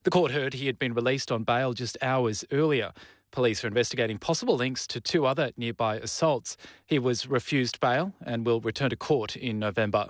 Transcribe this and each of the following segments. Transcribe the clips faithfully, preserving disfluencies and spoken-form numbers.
The court heard he had been released on bail just hours earlier. Police are investigating possible links to two other nearby assaults. He was refused bail and will return to court in November.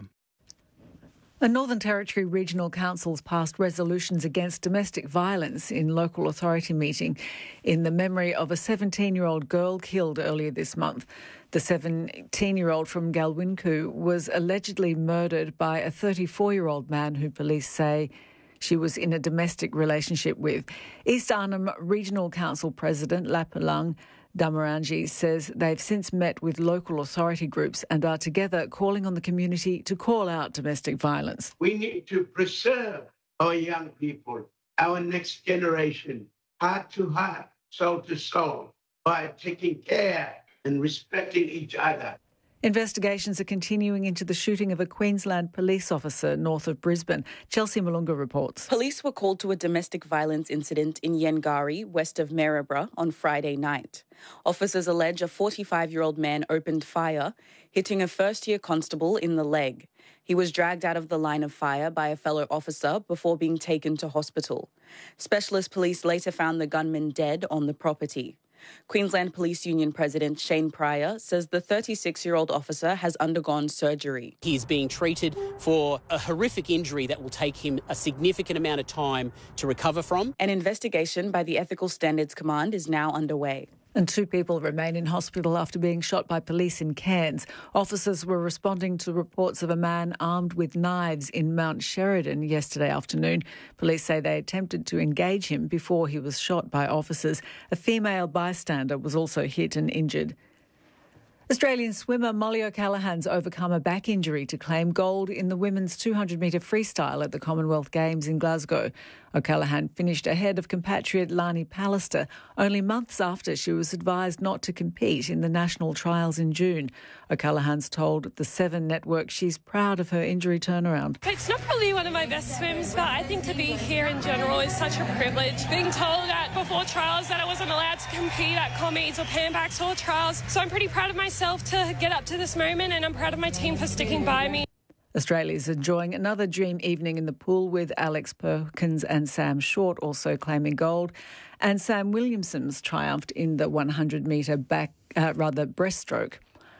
The Northern Territory Regional Council's passed resolutions against domestic violence in local authority meeting in the memory of a seventeen-year-old girl killed earlier this month. The seventeen-year-old from Galwinku was allegedly murdered by a thirty-four-year-old man who police say she was in a domestic relationship with. East Arnhem Regional Council President Lapalang Damarangi says they've since met with local authority groups and are together calling on the community to call out domestic violence. We need to preserve our young people, our next generation, heart to heart, soul to soul, by taking care and respecting each other. Investigations are continuing into the shooting of a Queensland police officer north of Brisbane. Chelsea Malunga reports. Police were called to a domestic violence incident in Yengari, west of Maryborough, on Friday night. Officers allege a forty-five-year-old man opened fire, hitting a first-year constable in the leg. He was dragged out of the line of fire by a fellow officer before being taken to hospital. Specialist police later found the gunman dead on the property. Queensland Police Union President Shane Pryor says the thirty-six-year-old officer has undergone surgery. He's being treated for a horrific injury that will take him a significant amount of time to recover from. An investigation by the Ethical Standards Command is now underway. And two people remain in hospital after being shot by police in Cairns. Officers were responding to reports of a man armed with knives in Mount Sheridan yesterday afternoon. Police say they attempted to engage him before he was shot by officers. A female bystander was also hit and injured. Australian swimmer Molly O'Callaghan's overcome a back injury to claim gold in the women's two hundred metre freestyle at the Commonwealth Games in Glasgow. O'Callaghan finished ahead of compatriot Lani Pallister only months after she was advised not to compete in the national trials in June. O'Callaghan's told the Seven Network she's proud of her injury turnaround. It's not probably one of my best swims, but I think to be here in general is such a privilege. Being told that before trials that I wasn't allowed to compete at commies or Panbacks or trials. So I'm pretty proud of myself to get up to this moment, and I'm proud of my team for sticking by me. Australia's enjoying another dream evening in the pool with Alex Perkins and Sam Short also claiming gold, and Sam Williamson's triumphed in the one hundred metre back, uh, rather breaststroke.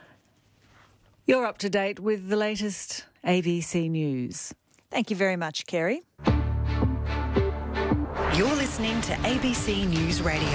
You're up to date with the latest A B C News. Thank you very much, Kerry. You're listening to A B C News Radio.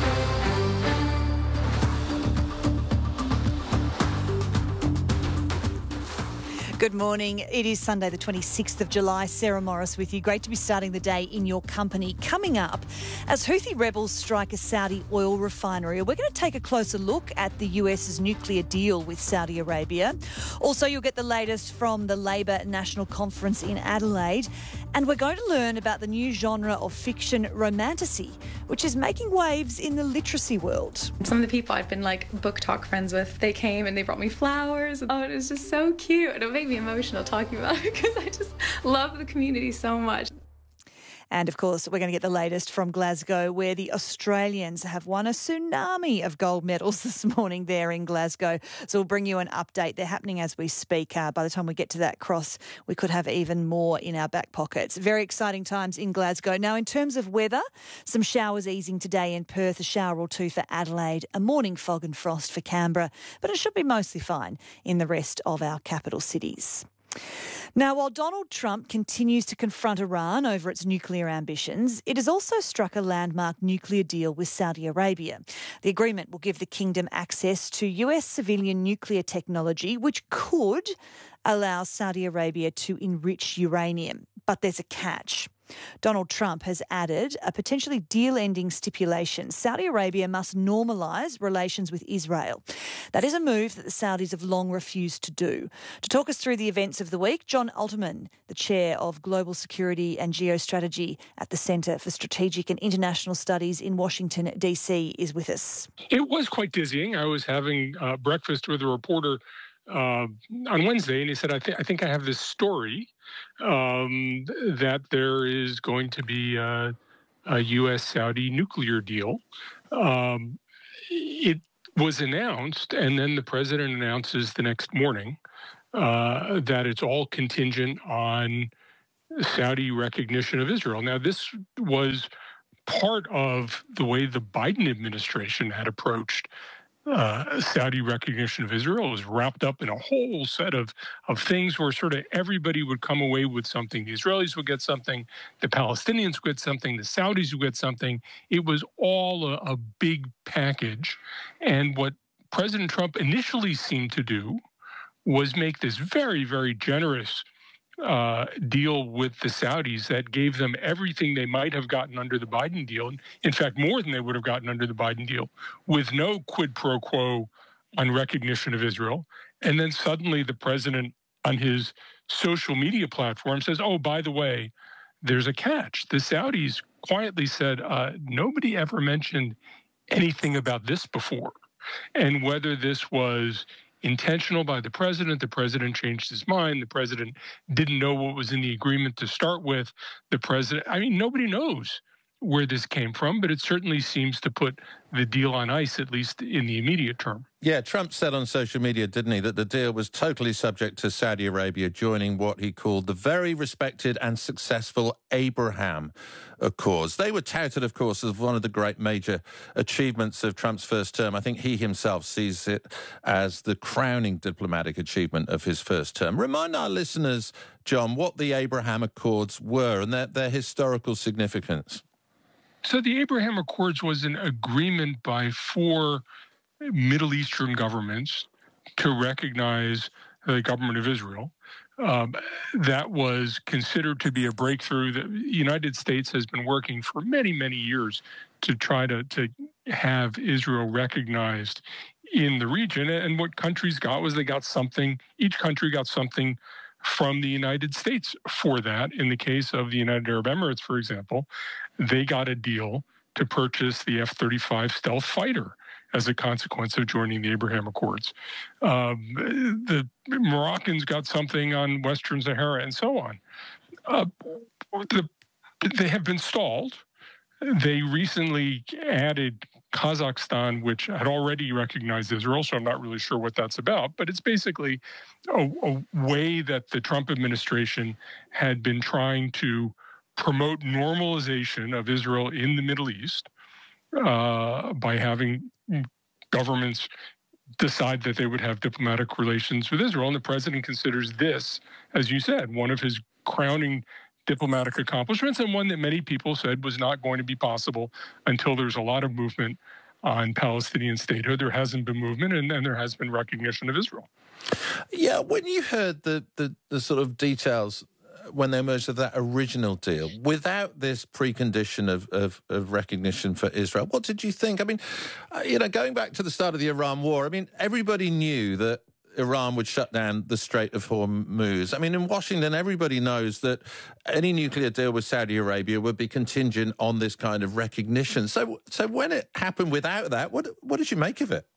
Good morning. It is Sunday the twenty-sixth of July. Sarah Morris with you. Great to be starting the day in your company. Coming up, as Houthi rebels strike a Saudi oil refinery, we're going to take a closer look at the U S's nuclear deal with Saudi Arabia. Also, you'll get the latest from the Labor National Conference in Adelaide. And we're going to learn about the new genre of fiction, romantasy, which is making waves in the literacy world. Some of the people I've been like book talk friends with, they came and they brought me flowers. Oh, it was just so cute. And it made me emotional talking about it because I just love the community so much. And, of course, we're going to get the latest from Glasgow, where the Australians have won a tsunami of gold medals this morning there in Glasgow. So we'll bring you an update. They're happening as we speak. Uh, by the time we get to that cross, we could have even more in our back pockets. Very exciting times in Glasgow. Now, in terms of weather, some showers easing today in Perth, a shower or two for Adelaide, a morning fog and frost for Canberra, but it should be mostly fine in the rest of our capital cities. Now, while Donald Trump continues to confront Iran over its nuclear ambitions, it has also struck a landmark nuclear deal with Saudi Arabia. The agreement will give the kingdom access to U S civilian nuclear technology, which could allow Saudi Arabia to enrich uranium. But there's a catch. Donald Trump has added a potentially deal-ending stipulation. Saudi Arabia must normalise relations with Israel. That is a move that the Saudis have long refused to do. To talk us through the events of the week, John Alterman, the Chair of Global Security and Geostrategy at the Centre for Strategic and International Studies in Washington, D C, is with us. It was quite dizzying. I was having uh, breakfast with a reporter Uh, on Wednesday, and he said, I, th- I think I have this story um, that there is going to be a, a U S-Saudi nuclear deal. Um, it was announced, and then the president announces the next morning uh, that it's all contingent on Saudi recognition of Israel. Now, this was part of the way the Biden administration had approached uh, Saudi recognition of Israel. It was wrapped up in a whole set of, of things where sort of everybody would come away with something. The Israelis would get something, the Palestinians would get something, the Saudis would get something. It was all a, a big package. And what President Trump initially seemed to do was make this very, very generous uh, deal with the Saudis that gave them everything they might have gotten under the Biden deal. In fact, more than they would have gotten under the Biden deal, with no quid pro quo on recognition of Israel. And then suddenly the president on his social media platform says, oh, by the way, there's a catch. The Saudis quietly said, uh, nobody ever mentioned anything about this before. And whether this was intentional by the president, the president changed his mind, the president didn't know what was in the agreement to start with, the president, I mean, nobody knows where this came from, but it certainly seems to put the deal on ice, at least in the immediate term. Yeah, Trump said on social media, didn't he, that the deal was totally subject to Saudi Arabia joining what he called the very respected and successful Abraham Accords. They were touted, of course, as one of the great major achievements of Trump's first term. I think he himself sees it as the crowning diplomatic achievement of his first term. Remind our listeners, John, what the Abraham Accords were and their, their historical significance. So the Abraham Accords was an agreement by four Middle Eastern governments to recognize the government of Israel. Um, that was considered to be a breakthrough. The United States has been working for many, many years to try to, to have Israel recognized in the region. And what countries got was they got something, each country got something from the United States for that. In the case of the United Arab Emirates, for example, they got a deal to purchase the F thirty-five stealth fighter as a consequence of joining the Abraham Accords. Um, the Moroccans got something on Western Sahara and so on. Uh, the, they have been stalled. They recently added Kazakhstan, which had already recognized Israel, so I'm not really sure what that's about. But it's basically a, a way that the Trump administration had been trying to promote normalization of Israel in the Middle East uh, by having governments decide that they would have diplomatic relations with Israel. And the president considers this, as you said, one of his crowning diplomatic accomplishments, and one that many people said was not going to be possible until there's a lot of movement on Palestinian statehood. There hasn't been movement, and, and there has been recognition of Israel. Yeah, when you heard the, the, the sort of details when they emerged of that original deal, without this precondition of, of, of recognition for Israel, what did you think? I mean, uh, you know, going back to the start of the Iran war, I mean, everybody knew that Iran would shut down the Strait of Hormuz. I mean, in Washington, everybody knows that any nuclear deal with Saudi Arabia would be contingent on this kind of recognition. So, so when it happened without that, what what did you make of it?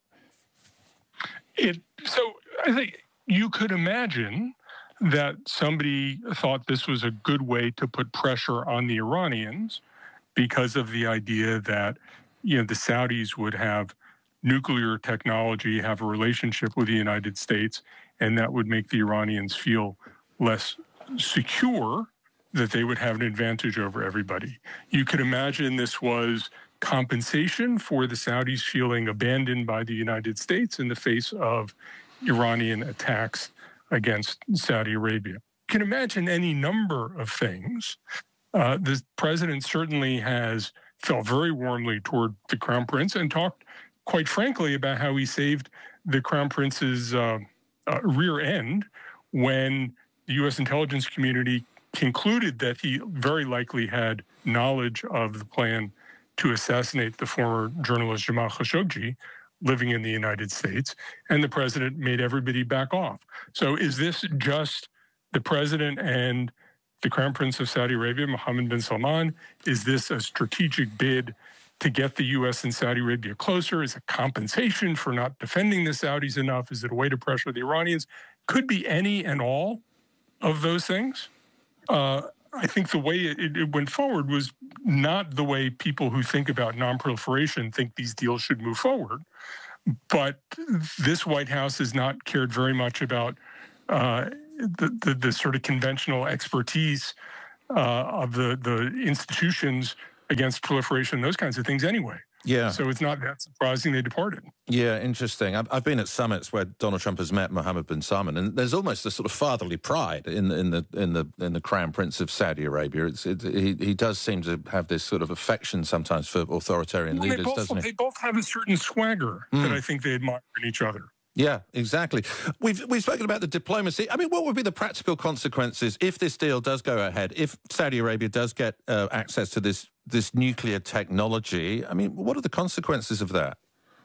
It so I think you could imagine that somebody thought this was a good way to put pressure on the Iranians because of the idea that, you know, the Saudis would have nuclear technology, have a relationship with the United States, and that would make the Iranians feel less secure, that they would have an advantage over everybody. You could imagine this was compensation for the Saudis feeling abandoned by the United States in the face of Iranian attacks against Saudi Arabia. You can imagine any number of things. Uh, the president certainly has felt very warmly toward the Crown Prince and talked quite frankly about how he saved the Crown Prince's uh, uh, rear end when the U S intelligence community concluded that he very likely had knowledge of the plan to assassinate the former journalist Jamal Khashoggi living in the United States, and the president made everybody back off. So is this just the president and the Crown Prince of Saudi Arabia, Mohammed bin Salman? Is this a strategic bid to get the U S and Saudi Arabia closer? Is it compensation for not defending the Saudis enough? Is it a way to pressure the Iranians? Could be any and all of those things. Uh, I think the way it, it went forward was not the way people who think about nonproliferation think these deals should move forward. But this White House has not cared very much about uh, the, the, the sort of conventional expertise uh, of the, the institutions against proliferation, those kinds of things anyway. Yeah. So it's not that surprising they departed. Yeah, interesting. I've, I've been at summits where Donald Trump has met Mohammed bin Salman, and there's almost a sort of fatherly pride in the in the in the in the Crown Prince of Saudi Arabia. It's it, he he does seem to have this sort of affection sometimes for authoritarian well, leaders, both, doesn't he? They both have a certain swagger mm. that I think they admire in each other. Yeah, exactly. We've we've spoken about the diplomacy. I mean, what would be the practical consequences if this deal does go ahead? If Saudi Arabia does get uh, access to this this nuclear technology, I mean, what are the consequences of that?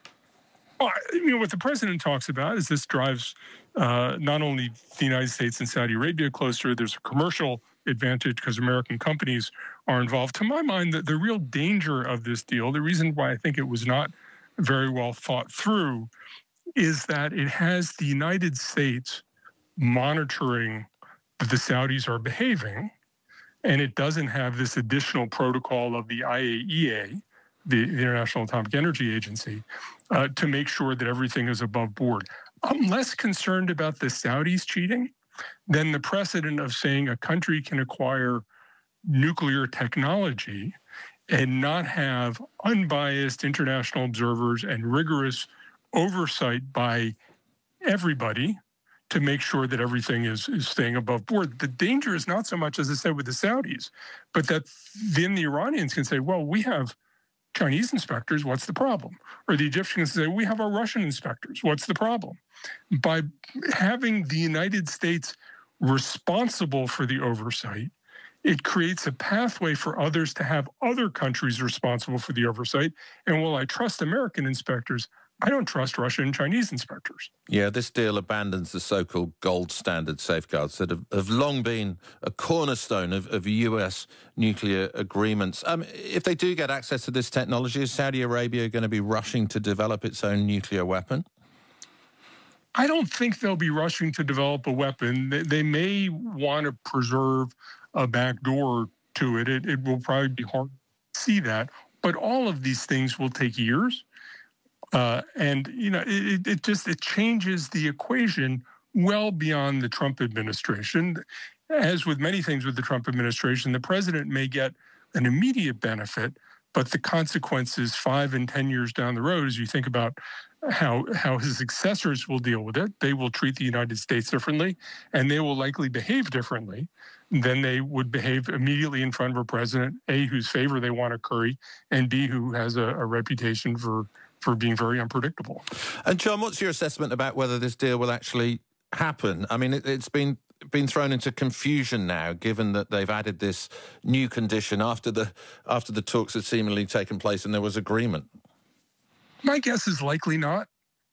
Well, you know, what the president talks about is this drives uh, not only the United States and Saudi Arabia closer. There's a commercial advantage because American companies are involved. To my mind, the, the real danger of this deal, the reason why I think it was not very well thought through, is that it has the United States monitoring that the Saudis are behaving, and it doesn't have this additional protocol of the I A E A, the International Atomic Energy Agency, uh, to make sure that everything is above board. I'm less concerned about the Saudis cheating than the precedent of saying a country can acquire nuclear technology and not have unbiased international observers and rigorous oversight by everybody to make sure that everything is, is staying above board. The danger is not so much, as I said, with the Saudis, but that then the Iranians can say, well, we have Chinese inspectors, what's the problem? Or the Egyptians say, we have our Russian inspectors, what's the problem? By having the United States responsible for the oversight, it creates a pathway for others to have other countries responsible for the oversight. And while I trust American inspectors, I don't trust Russian and Chinese inspectors. Yeah, this deal abandons the so-called gold standard safeguards that have, have long been a cornerstone of, of U S nuclear agreements. Um, if they do get access to this technology, is Saudi Arabia going to be rushing to develop its own nuclear weapon? I don't think they'll be rushing to develop a weapon. They, they may want to preserve a back door to it. It, it will probably be hard to see that. But all of these things will take years. Uh, and, you know, it, it just it changes the equation well beyond the Trump administration. As with many things with the Trump administration, the president may get an immediate benefit, but the consequences five and ten years down the road, as you think about how how his successors will deal with it, they will treat the United States differently, and they will likely behave differently than they would behave immediately in front of a president, A, whose favor they want to curry, and B, who has a, a reputation for for being very unpredictable. And John, what's your assessment about whether this deal will actually happen? I mean, it, it's been been thrown into confusion now, given that they've added this new condition after the after the talks had seemingly taken place and there was agreement. My guess is likely not.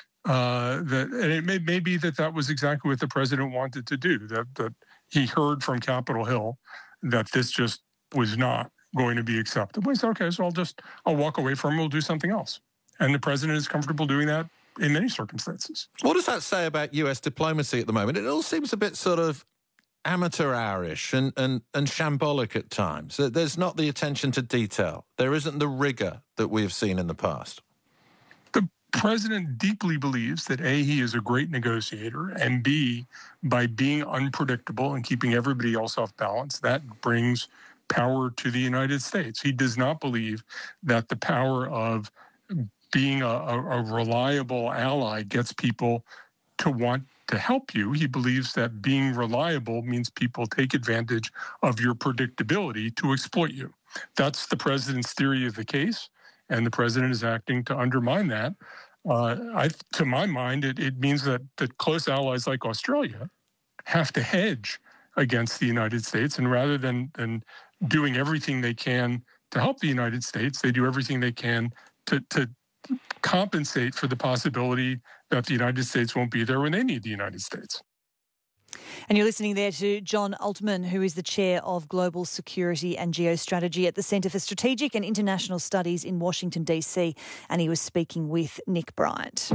Uh, that and it may, may be that that was exactly what the president wanted to do. That that he heard from Capitol Hill that this just was not going to be acceptable. He said, "Okay, so I'll just I'll walk away from it. We'll do something else." And the president is comfortable doing that in many circumstances. What does that say about U S diplomacy at the moment? It all seems a bit sort of amateur-hourish and, and, and shambolic at times. There's not the attention to detail. There isn't the rigour that we have seen in the past. The president deeply believes that, A, he is a great negotiator, and B, by being unpredictable and keeping everybody else off balance, that brings power to the United States. He does not believe that the power of being a, a, a reliable ally gets people to want to help you. He believes that being reliable means people take advantage of your predictability to exploit you. That's the president's theory of the case, and the president is acting to undermine that. Uh, I, to my mind, it, it means that, that close allies like Australia have to hedge against the United States, and rather than, than doing everything they can to help the United States, they do everything they can to, to compensate for the possibility that the United States won't be there when they need the United States. And you're listening there to John Altman, who is the Chair of Global Security and Geostrategy at the Centre for Strategic and International Studies in Washington, D C, and he was speaking with Nick Bryant.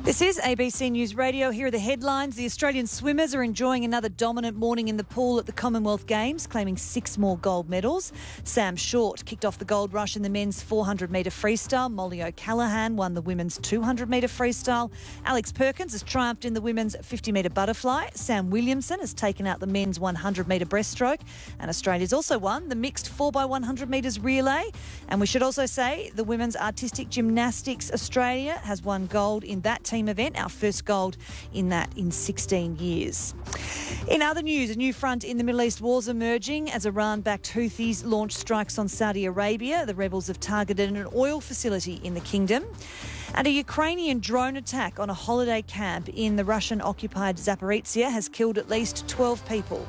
This is A B C News Radio. Here are the headlines. The Australian swimmers are enjoying another dominant morning in the pool at the Commonwealth Games, claiming six more gold medals. Sam Short kicked off the gold rush in the men's four hundred metre freestyle. Molly O'Callaghan won the women's two hundred metre freestyle. Alex Perkins has triumphed in the women's fifty metre butterfly. Sam Williamson has taken out the men's one hundred metre breaststroke. And Australia's also won the mixed four by one hundred metres relay. And we should also say the women's artistic gymnastics Australia has won gold in that team event, our first gold in that in sixteen years. In other news, a new front in the Middle East war's emerging as Iran-backed Houthis launch strikes on Saudi Arabia. The rebels have targeted an oil facility in the kingdom. And a Ukrainian drone attack on a holiday camp in the Russian-occupied Zaporizhzhia has killed at least twelve people.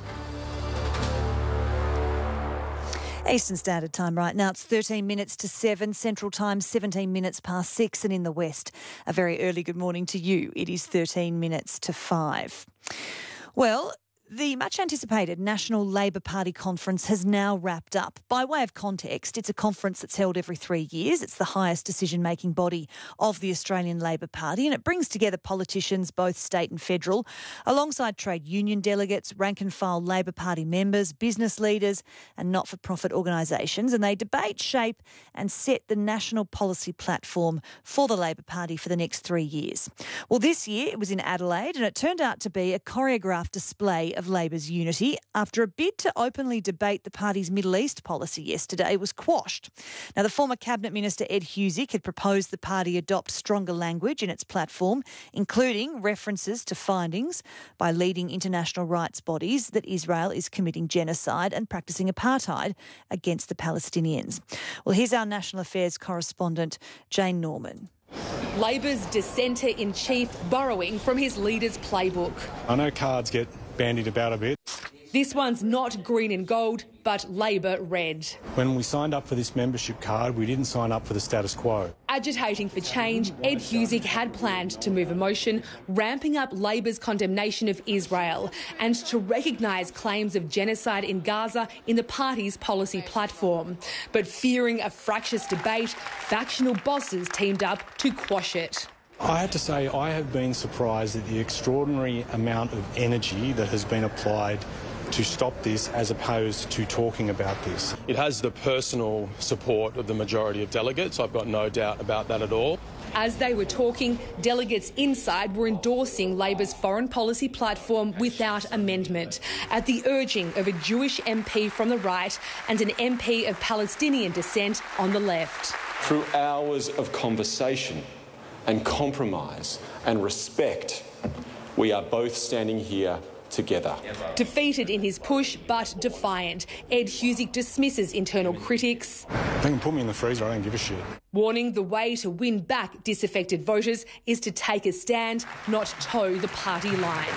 Eastern Standard Time right now. It's thirteen minutes to seven. Central Time, seventeen minutes past six. And in the West, a very early good morning to you. It is thirteen minutes to five. Well, the much-anticipated National Labor Party conference has now wrapped up. By way of context, it's a conference that's held every three years. It's the highest decision-making body of the Australian Labor Party, and it brings together politicians, both state and federal, alongside trade union delegates, rank-and-file Labor Party members, business leaders and not-for-profit organisations, and they debate, shape and set the national policy platform for the Labor Party for the next three years. Well, this year it was in Adelaide, and it turned out to be a choreographed display of Labor's unity after a bid to openly debate the party's Middle East policy yesterday was quashed. Now, the former Cabinet Minister Ed Husic had proposed the party adopt stronger language in its platform, including references to findings by leading international rights bodies that Israel is committing genocide and practising apartheid against the Palestinians. Well, here's our National Affairs correspondent, Jane Norman. Labor's dissenter-in-chief borrowing from his leader's playbook. I know cards get bandied about a bit. This one's not green and gold, but Labor red. When we signed up for this membership card, we didn't sign up for the status quo. Agitating for change, Ed Husic had planned to move a motion ramping up Labor's condemnation of Israel and to recognise claims of genocide in Gaza in the party's policy platform. But fearing a fractious debate, factional bosses teamed up to quash it. I have to say I have been surprised at the extraordinary amount of energy that has been applied to stop this as opposed to talking about this. It has the personal support of the majority of delegates. I've got no doubt about that at all. As they were talking, delegates inside were endorsing Labor's foreign policy platform without amendment, at the urging of a Jewish M P from the right and an M P of Palestinian descent on the left. Through hours of conversation and compromise and respect, we are both standing here together. Defeated in his push, but defiant, Ed Husic dismisses internal critics. They can put me in the freezer, I don't give a shit. Warning the way to win back disaffected voters is to take a stand, not toe the party line.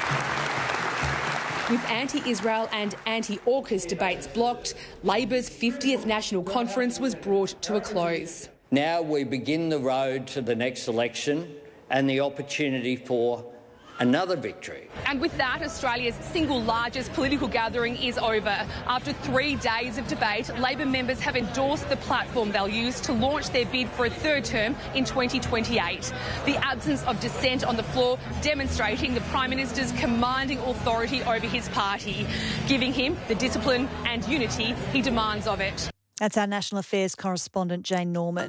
With anti-Israel and anti-AUKUS debates blocked, Labor's fiftieth National Conference was brought to a close. Now we begin the road to the next election and the opportunity for another victory. And with that, Australia's single largest political gathering is over. After three days of debate, Labor members have endorsed the platform they'll use to launch their bid for a third term in twenty twenty-eight. The absence of dissent on the floor demonstrating the Prime Minister's commanding authority over his party, giving him the discipline and unity he demands of it. That's our National Affairs correspondent, Jane Norman.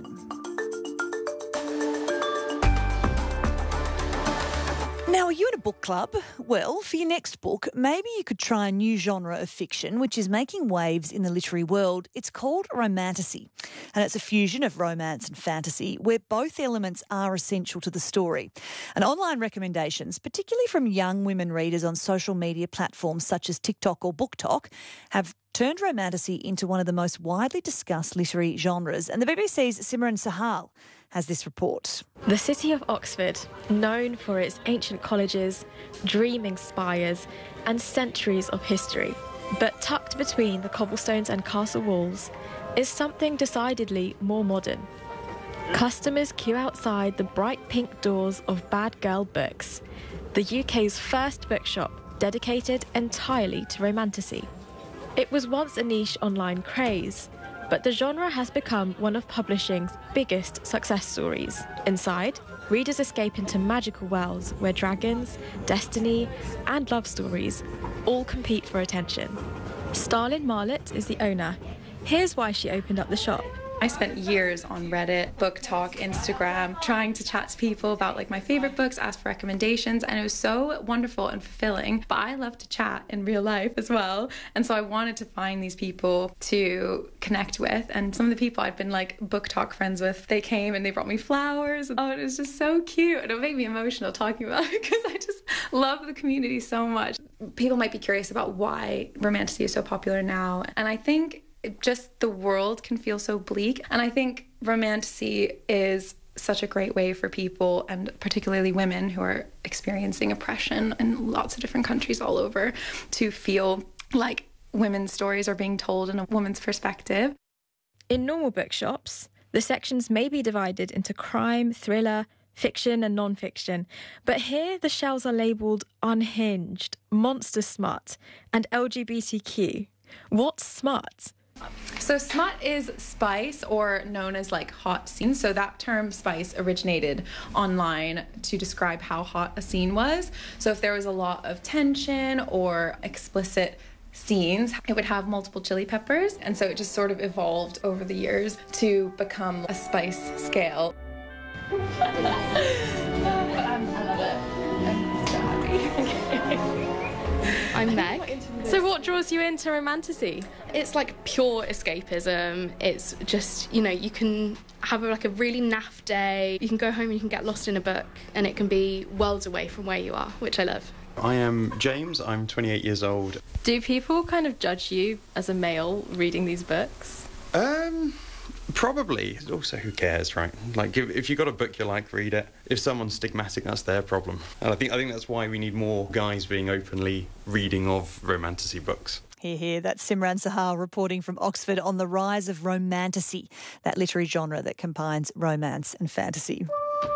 Now, are you in a book club? Well, for your next book, maybe you could try a new genre of fiction which is making waves in the literary world. It's called romantasy, and it's a fusion of romance and fantasy where both elements are essential to the story. And online recommendations, particularly from young women readers on social media platforms such as TikTok or BookTok, have turned romantasy into one of the most widely discussed literary genres. And the B B C's Simran Sahal has this report. The city of Oxford, known for its ancient colleges, dreaming spires and centuries of history, but tucked between the cobblestones and castle walls, is something decidedly more modern. Customers queue outside the bright pink doors of Bad Girl Books, the U K's first bookshop dedicated entirely to romantasy. It was once a niche online craze, but but the genre has become one of publishing's biggest success stories. Inside, readers escape into magical worlds where dragons, destiny, and love stories all compete for attention. Starlin Marlett is the owner. Here's why she opened up the shop. I spent years on Reddit, Book Talk, Instagram, trying to chat to people about like my favorite books, ask for recommendations, and it was so wonderful and fulfilling. But I love to chat in real life as well, and so I wanted to find these people to connect with. And some of the people I'd been like Book Talk friends with, they came and they brought me flowers. Oh, it was just so cute, and it made me emotional talking about it because I just love the community so much. People might be curious about why romantasy is so popular now, and I think just the world can feel so bleak. And I think romantasy is such a great way for people, and particularly women who are experiencing oppression in lots of different countries all over, to feel like women's stories are being told in a woman's perspective. In normal bookshops, the sections may be divided into crime, thriller, fiction and non-fiction. But here the shelves are labelled unhinged, monster smut and L G B T Q. What's smut? So smut is spice, or known as like hot scene. So that term spice originated online to describe how hot a scene was. So if there was a lot of tension or explicit scenes, it would have multiple chili peppers. And so it just sort of evolved over the years to become a spice scale. I love it. I'm so happy. I'm Meg. So what draws you into romantasy? It's like pure escapism. It's just, you know, you can have a, like a really naff day. You can go home and you can get lost in a book and it can be worlds away from where you are, which I love. I am James. I'm twenty-eight years old. Do people kind of judge you as a male reading these books? Um... Probably. Also, who cares, right? Like, if, if you've got a book you like, read it. If someone's stigmatic, that's their problem. And I think I think that's why we need more guys being openly reading of romantasy books. Hear, hear. That's Simran Sahar reporting from Oxford on the rise of romantasy, that literary genre that combines romance and fantasy.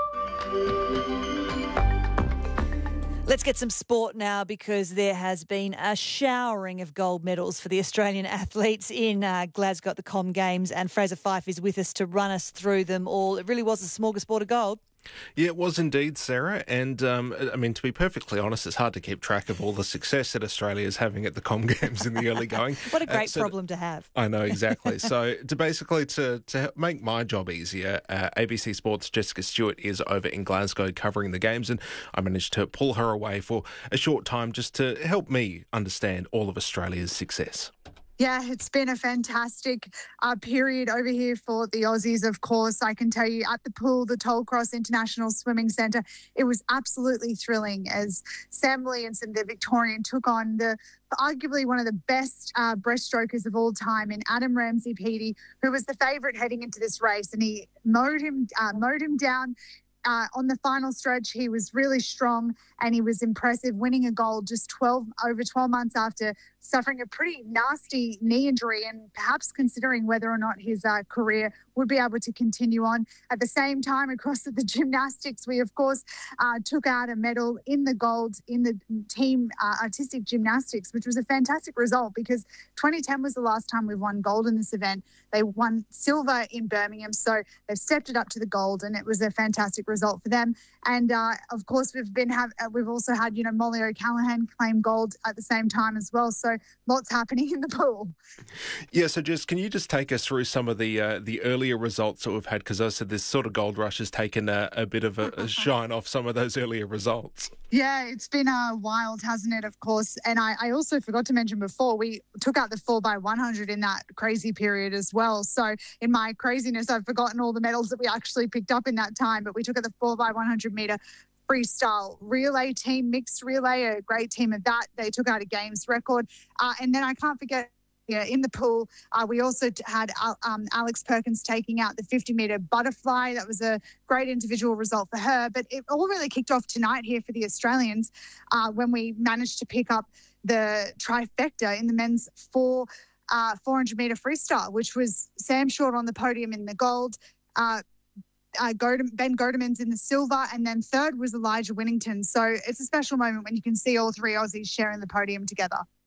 Let's get some sport now, because there has been a showering of gold medals for the Australian athletes in uh, Glasgow at the Com Games, and Fraser Fyfe is with us to run us through them all. It really was a smorgasbord of gold. Yeah, it was indeed, Sarah. And, um, I mean, to be perfectly honest, it's hard to keep track of all the success that Australia is having at the Com Games in the early going. What a great uh, so problem to have. I know, exactly. So to basically, to, to make my job easier, uh, A B C Sports' Jessica Stewart is over in Glasgow covering the games, and I managed to pull her away for a short time just to help me understand all of Australia's success. Yeah, it's been a fantastic uh, period over here for the Aussies, of course. I can tell you at the pool, the Tollcross International Swimming Centre, it was absolutely thrilling as Sam Williamson, the Victorian, took on the arguably one of the best uh, breaststrokers of all time in Adam Ramsey-Peaty, who was the favourite heading into this race, and he mowed him, uh, mowed him down. Uh, on the final stretch, he was really strong and he was impressive, winning a gold just twelve over twelve months after suffering a pretty nasty knee injury, and perhaps considering whether or not his uh, career would be able to continue on. At the same time, across the gymnastics, we, of course, uh, took out a medal in the gold in the team uh, artistic gymnastics, which was a fantastic result because twenty ten was the last time we've won gold in this event. They won silver in Birmingham, so they've stepped it up to the gold, and it was a fantastic result for them. And, uh, of course, we've been have uh, we've also had, you know, Molly O'Callaghan claim gold at the same time as well. So lots happening in the pool. Yeah, so Jess, can you just take us through some of the uh, the earlier results that we've had? Because I said this sort of gold rush has taken a, a bit of a, a shine off some of those earlier results. Yeah, it's been uh, wild, hasn't it, of course. And I, I also forgot to mention before, we took out the four by one hundred in that crazy period as well. So in my craziness, I've forgotten all the medals that we actually picked up in that time. But we took out the four by one hundred metre freestyle relay team, mixed relay, a great team of that. They took out a games record. Uh, and then I can't forget, yeah, in the pool, uh, we also had uh, um, Alex Perkins taking out the fifty metre butterfly. That was a great individual result for her. But it all really kicked off tonight here for the Australians uh, when we managed to pick up the trifecta in the men's four, uh, four hundred metre freestyle, which was Sam Short on the podium in the gold, uh, Uh, Ben Godemans in the silver, and then third was Elijah Winnington. So it's a special moment when you can see all three Aussies sharing the podium together.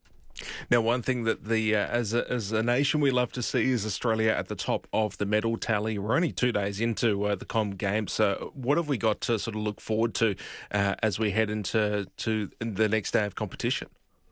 Now, one thing that the uh, as a, as a nation we love to see is Australia at the top of the medal tally. We're only two days into uh, the Com Games, so what have we got to sort of look forward to uh, as we head into to the next day of competition?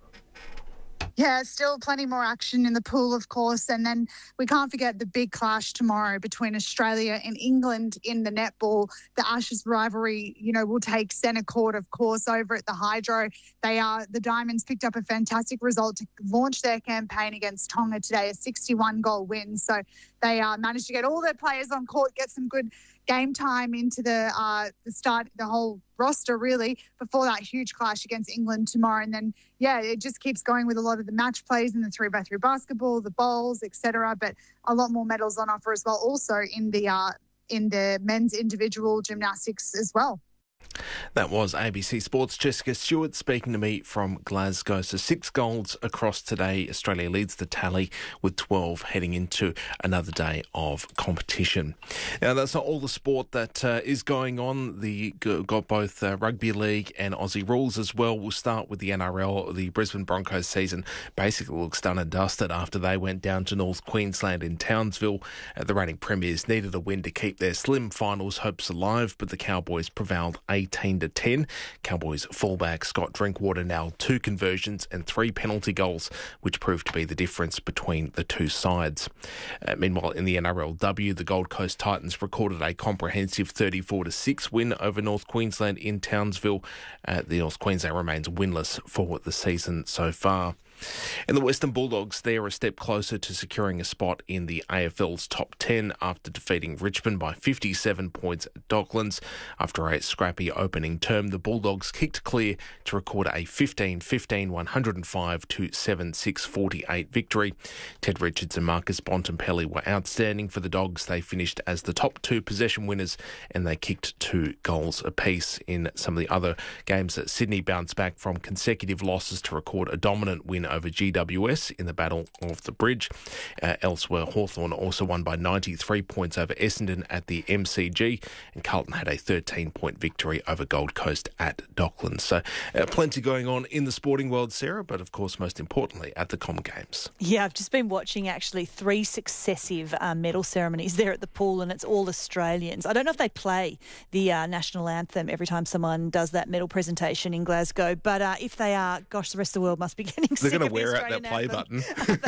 Yeah, still plenty more action in the pool, of course. And then we can't forget the big clash tomorrow between Australia and England in the netball. The Ashes rivalry, you know, will take centre court, of course, over at the Hydro. They are the Diamonds picked up a fantastic result to launch their campaign against Tonga today, a sixty-one goal win. So they uh, managed to get all their players on court, get some good game time into the uh, the start, the whole roster really, before that huge clash against England tomorrow. And then, yeah, it just keeps going with a lot of the match plays in the three by three basketball, the bowls, et cetera. But a lot more medals on offer as well, also in the uh, in the men's individual gymnastics as well. That was A B C Sports' Jessica Stewart speaking to me from Glasgow. So six golds across today. Australia leads the tally with twelve heading into another day of competition. Now, that's not all the sport that uh, is going on. The got both uh, rugby league and Aussie rules as well. We'll start with the N R L. The Brisbane Broncos season basically looks done and dusted after they went down to North Queensland in Townsville. Uh, the reigning premiers needed a win to keep their slim finals hopes alive, but the Cowboys prevailed eighteen to ten. Cowboys fullback Scott Drinkwater nailed two conversions and three penalty goals, which proved to be the difference between the two sides. Uh, meanwhile, in the N R L W, the Gold Coast Titans recorded a comprehensive thirty-four to six win over North Queensland in Townsville. Uh, the North Queensland remains winless for the season so far. And the Western Bulldogs, they are a step closer to securing a spot in the A F L's top ten after defeating Richmond by fifty-seven points at Docklands. After a scrappy opening term, the Bulldogs kicked clear to record a fifteen fifteen, one oh five to seven six forty-eight victory. Ted Richards and Marcus Bontempelli were outstanding for the Dogs. They finished as the top two possession winners and they kicked two goals apiece. In some of the other games, Sydney bounced back from consecutive losses to record a dominant win over G W S in the Battle of the Bridge. Uh, elsewhere, Hawthorn also won by ninety-three points over Essendon at the M C G, and Carlton had a thirteen-point victory over Gold Coast at Docklands. So uh, plenty going on in the sporting world, Sarah, but of course, most importantly, at the Com Games. Yeah, I've just been watching actually three successive uh, medal ceremonies there at the pool, and it's all Australians. I don't know if they play the uh, national anthem every time someone does that medal presentation in Glasgow, but uh, if they are, gosh, the rest of the world must be getting sick. They're going to wear out that play anthem.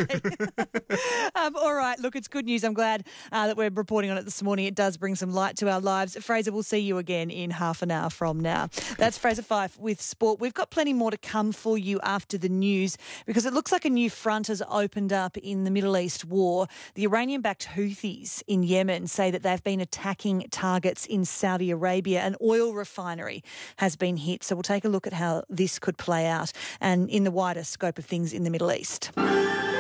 button. um, all right, look, it's good news. I'm glad uh, that we're reporting on it this morning. It does bring some light to our lives. Fraser, we'll see you again in half an hour from now. That's Fraser Fife with sport. We've got plenty more to come for you after the news, because it looks like a new front has opened up in the Middle East war. The Iranian-backed Houthis in Yemen say that they've been attacking targets in Saudi Arabia. An oil refinery has been hit. So we'll take a look at how this could play out and in the wider scope of things in the Middle East.